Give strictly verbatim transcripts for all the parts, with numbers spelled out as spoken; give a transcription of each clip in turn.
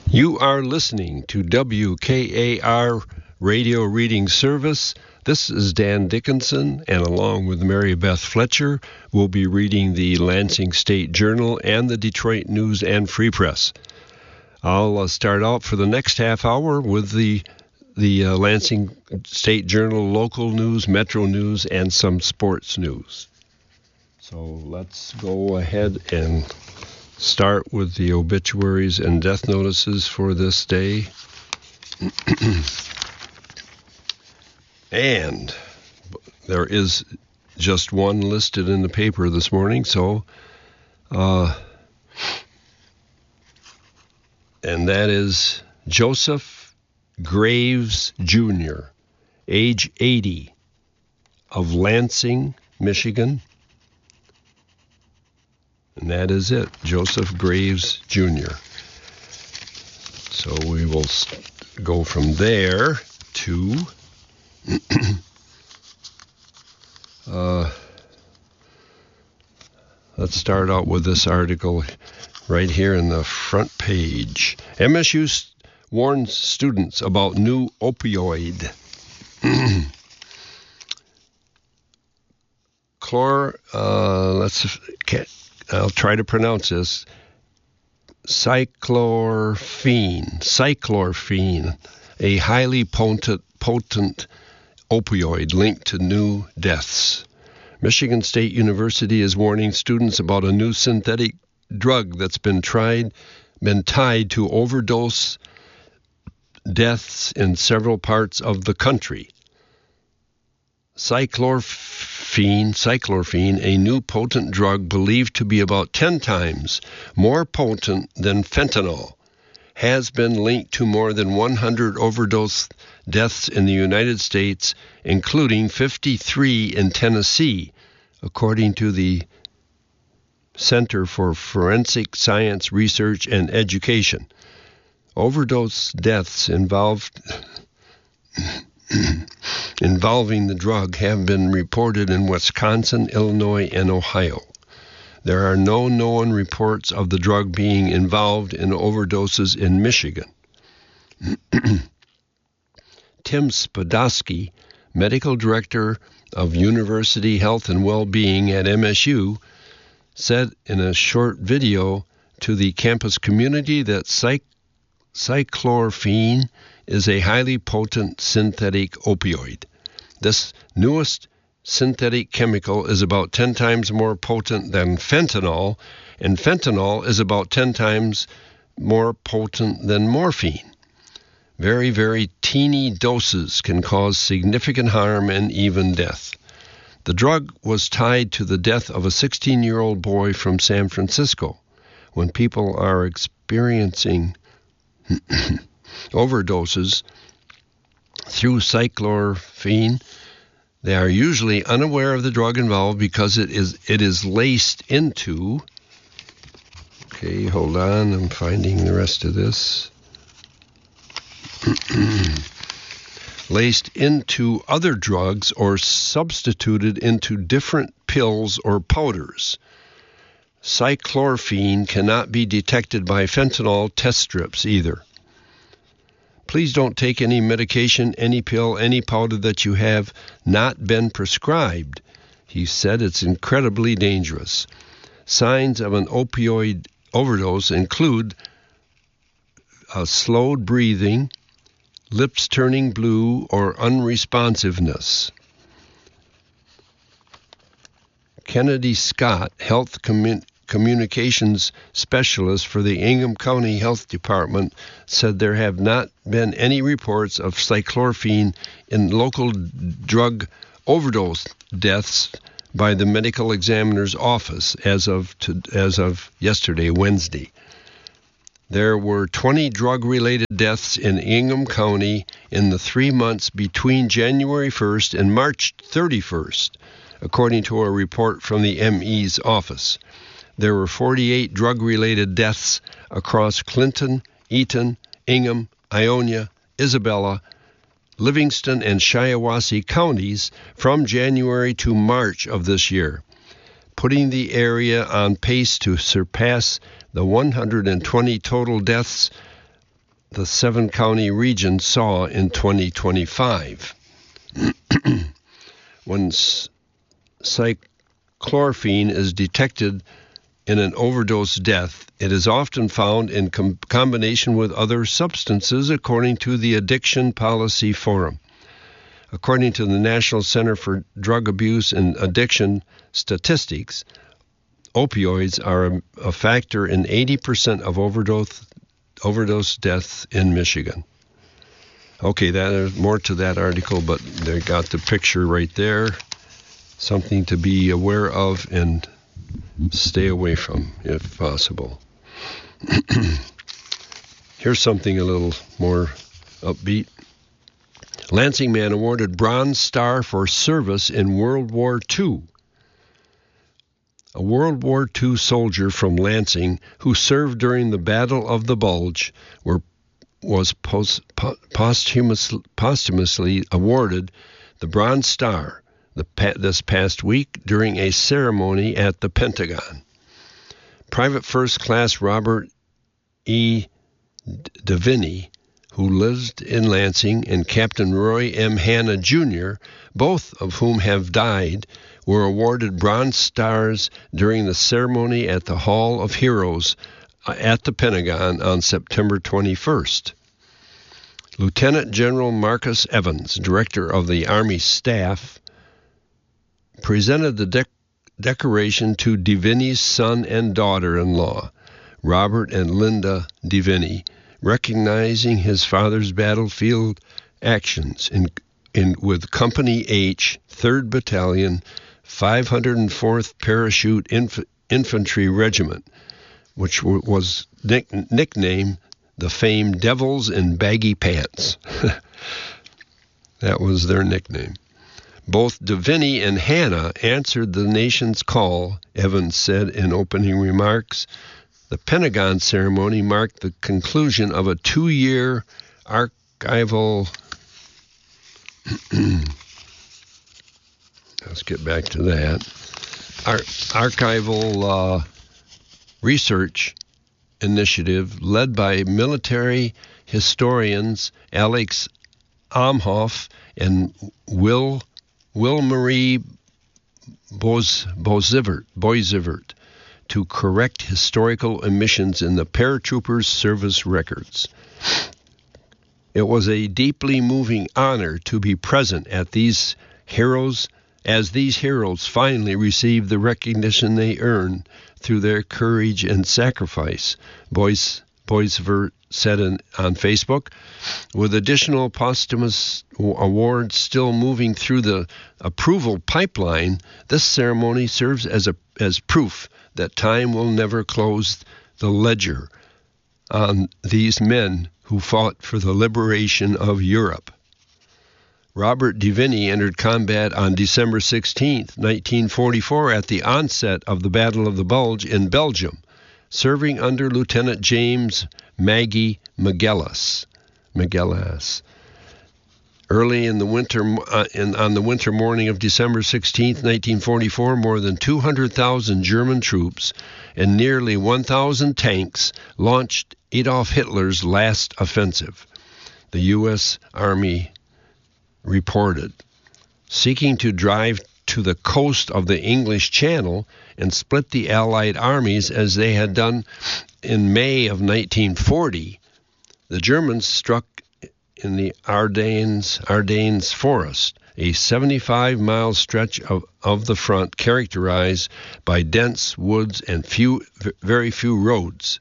You are listening to W K A R Radio Reading Service. This is Dan Dickinson, and along with Mary Beth Fletcher, we'll be reading the Lansing State Journal and the Detroit News and Free Press. I'll uh, start out for the next half hour with the the uh, Lansing State Journal local news, metro news, and some sports news. So let's go ahead and start with the obituaries and death notices for this day. And there is just one listed in the paper this morning, so uh, and that is Joseph Graves Junior, age eighty, of Lansing, Michigan. And that is it, Joseph Graves Junior So we will go from there to uh, let's start out with this article right here in the front page. M S U warns students about new opioid. Chlor, uh, let's, I'll try to pronounce this, cyclorphene, cyclorphene, a highly potent, potent opioid linked to new deaths. Michigan State University is warning students about a new synthetic drug that's been tried, been tied to overdose deaths in several parts of the country. Cyclorphene, cyclorphene, a new potent drug believed to be about ten times more potent than fentanyl, has been linked to more than one hundred overdose deaths in the United States, including fifty-three in Tennessee, according to the Center for Forensic Science Research and Education. Overdose deaths involved involving the drug have been reported in Wisconsin, Illinois, and Ohio. There are no known reports of the drug being involved in overdoses in Michigan. Tim Spadowski, medical director of University Health and Well-Being at M S U, said in a short video to the campus community that cyc- cyclorphene is a highly potent synthetic opioid. This newest synthetic chemical is about ten times more potent than fentanyl, and fentanyl is about ten times more potent than morphine. Very, very teeny doses can cause significant harm and even death. The drug was tied to the death of a sixteen-year-old boy from San Francisco. When people are experiencing overdoses through cyclorphene, they are usually unaware of the drug involved because it is it is laced into, okay, hold on, I'm finding the rest of this, laced into other drugs or substituted into different pills or powders. Cyclorphene cannot be detected by fentanyl test strips either. Please don't take any medication, any pill, any powder that you have not been prescribed. He said it's incredibly dangerous. Signs of an opioid overdose include uh, slowed breathing, lips turning blue, or unresponsiveness. Kennedy Scott, health commun- communications specialist for the Ingham County Health Department, said there have not been any reports of cyclorphene in local drug overdose deaths by the medical examiner's office as of to, as of yesterday, Wednesday. There were twenty drug-related deaths in Ingham County in the three months between January first and March thirty-first, according to a report from the M E's office. There were forty-eight drug-related deaths across Clinton, Eaton, Ingham, Ionia, Isabella, Livingston, and Shiawassee counties from January to March of this year, putting the area on pace to surpass the one hundred twenty total deaths the seven-county region saw in twenty twenty-five. When cyclorphine is detected in an overdose death, it is often found in com- combination with other substances, according to the Addiction Policy Forum. According to the National Center for Drug Abuse and Addiction statistics, opioids are a, a factor in eighty percent of overdose overdose deaths in Michigan. Okay, there's more to that article, but they got the picture right there. Something to be aware of and stay away from, if possible. Here's something a little more upbeat. Lansing man awarded Bronze Star for service in World War Two. A World War Two soldier from Lansing who served during the Battle of the Bulge were, was post, po- posthumous, posthumously awarded the Bronze Star the, this past week during a ceremony at the Pentagon. Private First Class Robert E. Deviney, who lived in Lansing, and Captain Roy M. Hanna, Junior, both of whom have died, were awarded Bronze Stars during the ceremony at the Hall of Heroes at the Pentagon on September twenty-first. Lieutenant General Marcus Evans, director of the Army Staff, presented the dec- decoration to Deviney's son and daughter-in-law, Robert and Linda Deviney, recognizing his father's battlefield actions in, in with Company H, third Battalion, five hundred fourth Parachute Inf- Infantry Regiment, which w- was nick- nicknamed the famed Devils in Baggy Pants. That was their nickname. Both Deviney and Hanna answered the nation's call, Evans said in opening remarks. The Pentagon ceremony marked the conclusion of a two-year archival... Let's get back to that. Ar- archival uh, research initiative led by military historians Alex Amhoff and Will Will Marie Boisivert, Boisivert to correct historical omissions in the paratroopers' service records. It was a deeply moving honor to be present at these heroes as these heroes finally received the recognition they earned through their courage and sacrifice, Bois, Boisivert said in, on Facebook. With additional posthumous awards still moving through the approval pipeline, this ceremony serves as a as proof that time will never close the ledger on these men who fought for the liberation of Europe. Robert Deviney entered combat on December sixteenth, nineteen forty-four, at the onset of the Battle of the Bulge in Belgium, serving under Lieutenant James Maggie Magellas. Magellas. Early in the winter, uh, in, on the winter morning of December sixteenth, nineteen forty-four, more than two hundred thousand German troops and nearly one thousand tanks launched Adolf Hitler's last offensive, the U S Army reported, seeking to drive to the coast of the English Channel and split the Allied armies as they had done in May of nineteen forty. The Germans struck in the Ardennes, Ardennes Forest, a seventy-five mile stretch of, of the front characterized by dense woods and few, very few roads.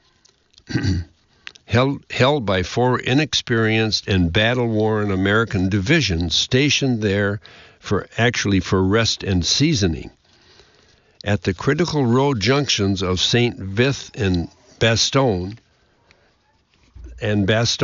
held, held by four inexperienced and battle-worn American divisions stationed there for actually for rest and seasoning. At the critical road junctions of Saint Vith and Bastogne, and Bastogne,